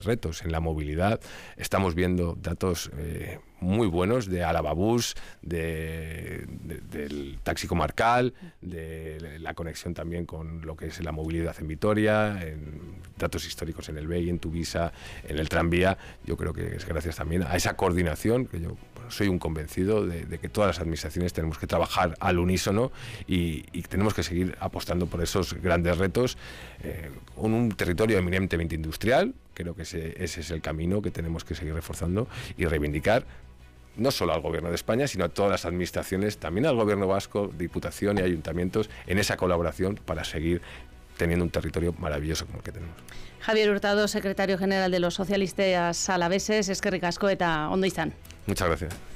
retos. En la movilidad estamos viendo datos muy buenos de Álava Bus, del taxi comarcal, de la conexión también con lo que es la movilidad en Vitoria, en datos históricos en el BEI, en Tuvisa, en el tranvía. Yo creo que es gracias también a esa coordinación, que yo soy un convencido de que todas las administraciones tenemos que trabajar al unísono y tenemos que seguir apostando por esos grandes retos con un territorio eminentemente industrial. Creo que ese es el camino que tenemos que seguir reforzando y reivindicar no solo al Gobierno de España, sino a todas las administraciones, también al Gobierno vasco, Diputación y ayuntamientos, en esa colaboración para seguir teniendo un territorio maravilloso como el que tenemos. Javier Hurtado, secretario general de los socialistas alaveses, eskerrik asko eta ondo izan. Muchas gracias.